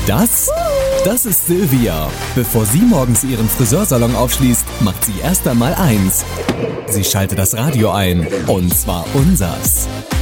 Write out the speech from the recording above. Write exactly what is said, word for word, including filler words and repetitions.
das? Das ist Silvia. Bevor sie morgens ihren Friseursalon aufschließt, macht sie erst einmal eins. Sie schaltet das Radio ein. Und zwar unsers.